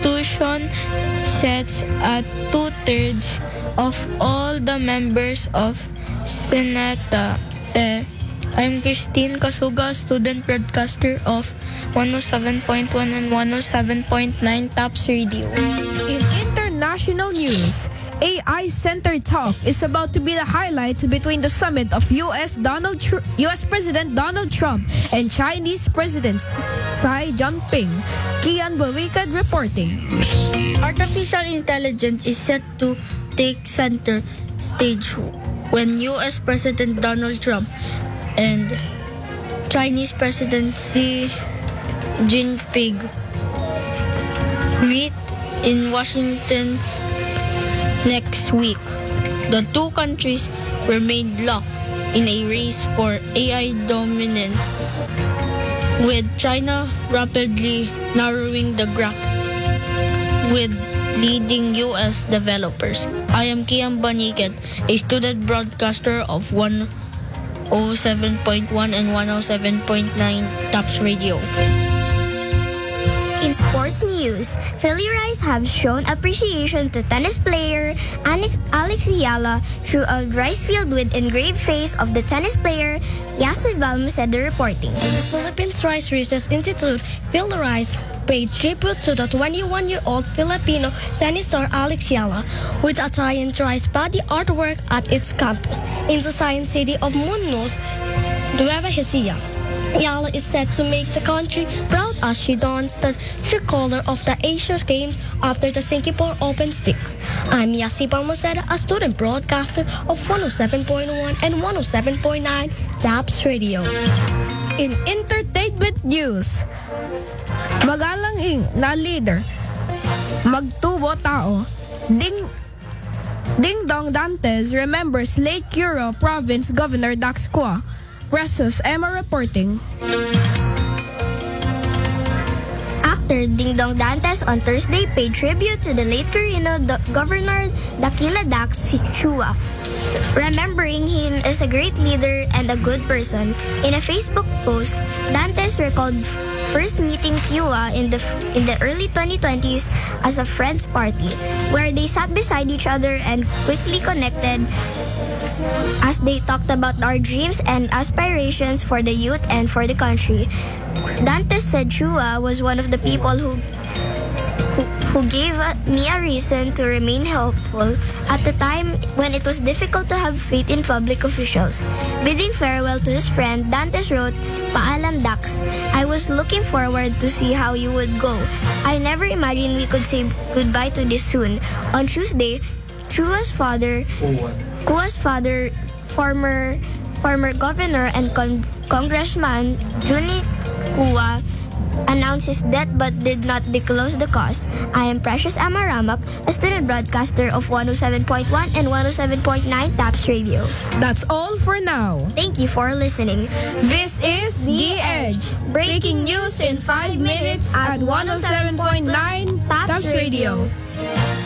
Constitution sets at 2/3 of all the members of Senate. I'm Christine Kasuga, student broadcaster of 107.1 and 107.9 TAPS Radio. In international news, AI Center talk is about to be the highlights between the summit of US President Donald Trump and Chinese President Xi Jinping. Kian Bawikad reporting. Artificial intelligence is set to take center stage when US President Donald Trump and Chinese President Xi Jinping meet in Washington next week. The two countries remain locked in a race for AI dominance, with China rapidly narrowing the gap with leading US developers. I am Kian Baniket, a student broadcaster of 107.1 and 107.9 TAPS Radio. In sports news, Philly Rise have shown appreciation to tennis player Alex Ayala through a rice field with engraved face of the tennis player Yasser Balmaceda reporting. The Philippines Rice Research Institute, Philly Rise, paid tribute to the 21-year-old Filipino tennis star Alex Ayala with a giant rice body artwork at its campus in the Science City of Muñoz, Nueva Ecija. Ayala is set to make the country proud as she dons the tricolor of the Asian Games after the Singapore Open Stakes. I'm Yassi Balmaceda, a student broadcaster of 107.1 and 107.9 TAPS Radio. In entertainment news, magalang na leader, magtubo tao, Ding Dong Dantes remembers late Curo Province Governor Dax Qua. Versus Emma reporting. Actor Ding Dong Dantes on Thursday paid tribute to the late Quirino Governor Daquila Dax Chua, remembering him as a great leader and a good person. In a Facebook post, Dantes recalled first meeting Chua in the early 2020s as a friends party, where they sat beside each other and quickly connected as they talked about our dreams and aspirations for the youth and for the country. Dantes said Chua was one of the people who gave me a reason to remain hopeful at the time when it was difficult to have faith in public officials. Bidding farewell to his friend, Dantes wrote, "Paalam Dax, I was looking forward to see how you would go. I never imagined we could say goodbye to this soon." On Tuesday, Chua's father, former governor and Congressman Juni Kua, announced his death but did not disclose the cause. I am Precious Amaramak, a student broadcaster of 107.1 and 107.9 TAPS Radio. That's all for now. Thank you for listening. This is The Edge. Breaking news in 5 minutes at 107.9 TAPS Radio.